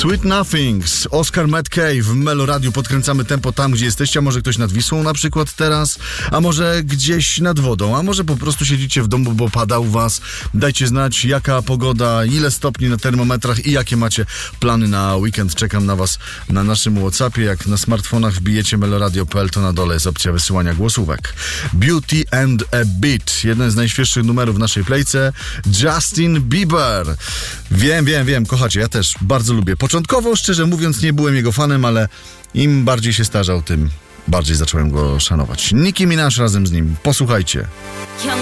Sweet Nothings, Oscar Mackay w Melo Radio. Podkręcamy tempo tam, gdzie jesteście, a może ktoś nad Wisłą na przykład teraz, a może gdzieś nad wodą, a może po prostu siedzicie w domu, bo pada u was. Dajcie znać, jaka pogoda, ile stopni na termometrach i jakie macie plany na weekend. Czekam na was na naszym WhatsAppie. Jak na smartfonach wbijecie meloradio.pl, to na dole jest opcja wysyłania głosówek. Beauty and a Beat, jeden z najświeższych numerów w naszej playce. Justin Bieber. Wiem, kochacie, ja też bardzo lubię. Początkowo, szczerze mówiąc, nie byłem jego fanem, ale im bardziej się starzał, tym bardziej zacząłem go szanować. Nicki Minaj razem z nim. Posłuchajcie.